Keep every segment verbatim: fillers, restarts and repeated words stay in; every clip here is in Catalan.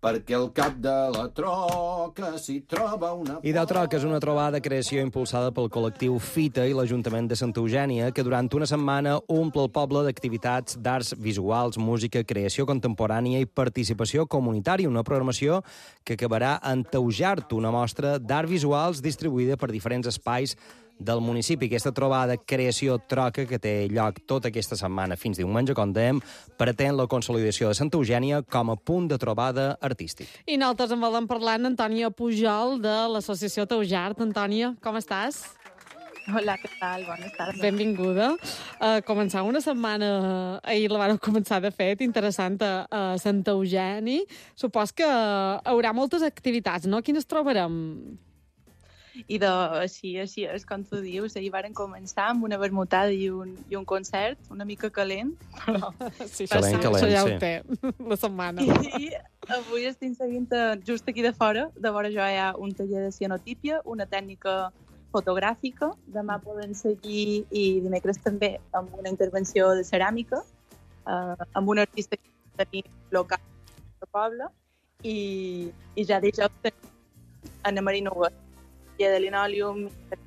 perquè al cap de la troca s'hi troba una... Idea Troca és una trobada de creació impulsada pel col·lectiu Fita i l'Ajuntament de Santa Eugènia, que durant una setmana omple el poble d'activitats d'arts visuals, música, creació contemporània i participació comunitària, una programació que acabarà en Taujart, una mostra d'art visuals distribuïda per diferents espais del municipi. Aquesta trobada Creació Troca, que té lloc tota aquesta setmana fins diumenge, com dèiem, pretén la consolidació de Santa Eugènia com a punt de trobada artístic. I nosaltres en volem parlar amb Antònia Pujol, de l'Associació Taujart. Antònia, com estàs? Hola, què tal? Bones tardes. Benvinguda. Uh, començar una setmana, ahir la vàreu començar, de fet, interessant a, a Sant Eugeni. Supos que hi haurà moltes activitats, no? Quines trobarem? I de, així, així és, com tu dius, ahir varen començar amb una vermutada i un, i un concert una mica calent. Però... Sí, calent, això, calent, això ja sí. ho té, la setmana. I avui estic seguint just aquí de fora. De vora jo hi ha un taller de cianotípia, una tècnica fotogràfica. Demà poden seguir, i dimecres també, amb una intervenció de ceràmica, eh, amb un artista que tenim local del poble, i, i ja dijous tenim Anna Marina Huguet, de linòleum,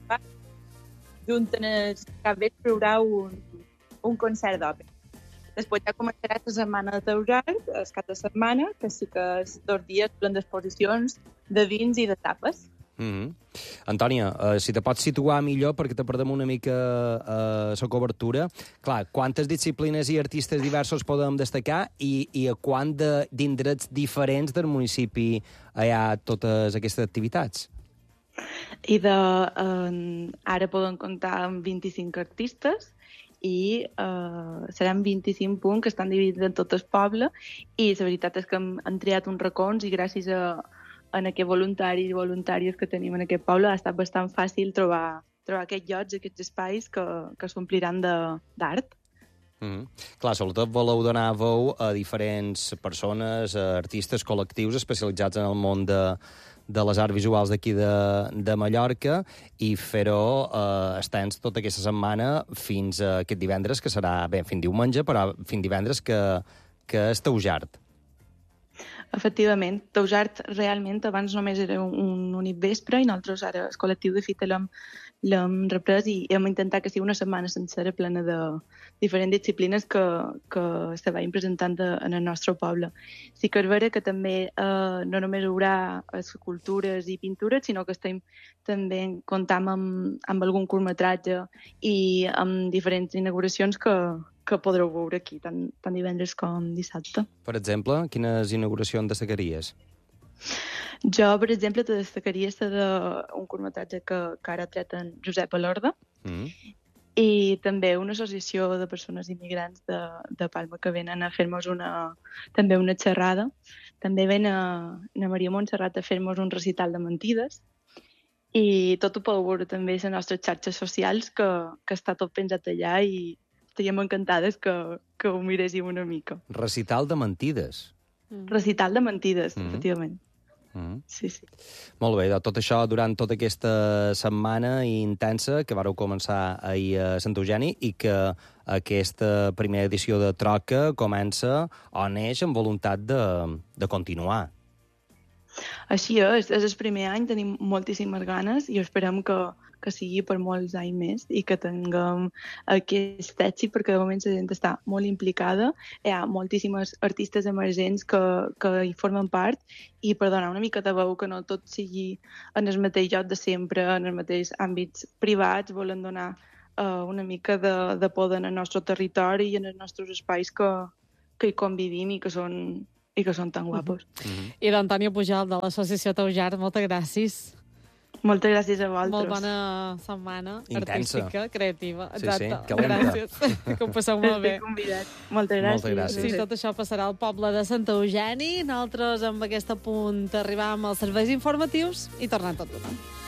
junten el capvespre hi haurà un, un concert d'òpera. Després ja començarà la setmana de Taujart, el cap de setmana, que sí que és dos dies plens d'exposicions de vins i de tapes. Mm -hmm. Antònia, uh, si te pots situar millor, perquè te perdem una mica uh, la cobertura. Clar, quantes disciplines i artistes diversos podem destacar i, i a quant d'indrets diferents del municipi hi ha totes aquestes activitats? I de, eh, ara poden comptar amb vint-i-cinc artistes i eh, seran vint-i-cinc punts que estan dividits en tot el poble, i la veritat és que hem, hem triat uns racons, i gràcies a, a aquests voluntaris i voluntàries que tenim en aquest poble ha estat bastant fàcil trobar, trobar aquests llocs, aquests espais que, que s'ompliran d'art. Mm -hmm. Clar, sobretot voleu donar veu a diferents persones, a artistes, col·lectius especialitzats en el món de, de les arts visuals d'aquí de, de Mallorca, i fer-ho eh, estens tota aquesta setmana fins a aquest divendres, que serà, bé, fins diumenge, però fins divendres que, que és Taujart. Efectivament, Taujart realment abans només era un, un únic vespre, i nosaltres ara, el col·lectiu de Fita, l'hem l'hem reprès i hem intentat que sigui una setmana sencera plena de diferents disciplines que, que se vagin presentant de, en el nostre poble. Sí que és vera que també eh, no només hi haurà escultures i pintures, sinó que estem també comptant amb, amb algun curtmetratge i amb diferents inauguracions que, que podreu veure aquí, tant, tant divendres com dissabte. Per exemple, quines inauguracions destacaries? Jo, per exemple, te destacaria la d'un curtmetratge que, que ara ha tret en Josep Alorda, mm. i també una associació de persones immigrants de, de Palma que venen a fer-nos una, també una xerrada. També ven a, a Maria Montserrat a fer-nos un recital de mentides, i tot ho podeu veure també a les nostres xarxes socials, que, que està tot penjat allà, i estaríem encantades que, que ho miréssiu una mica. Recital de mentides. Mm. Recital de mentides, mm. efectivament. Mm. Sí, sí. Molt bé, tot això durant tota aquesta setmana intensa que vareu començar ahir a Sant Eugeni, i que aquesta primera edició de Troca comença o neix amb voluntat de, de continuar. Així és, és el primer any, tenim moltíssimes ganes i esperem que, que sigui per molts anys més i que tinguem aquest èxit, perquè de moment la gent està molt implicada, hi ha moltíssimes artistes emergents que, que hi formen part, i per donar una mica de veu que no tot sigui en el mateix lloc de sempre, en els mateixos àmbits privats, volen donar uh, una mica de, de poder en el nostre territori i en els nostres espais que, que hi convivim i que són i que són tan guapos. Mm-hmm. I l'Antònia Pujol, de l'Associació Taujart, moltes gràcies. Moltes gràcies a vosaltres. Molt bona setmana intensa, artística, creativa. Sí, exacte. sí, calenta. Gràcies, que ho passeu molt bé. Moltes gràcies. Moltes gràcies. Sí, tot això passarà al poble de Sant Eugeni. Nosaltres, amb aquest punt, arribam als serveis informatius i tornem tot demà.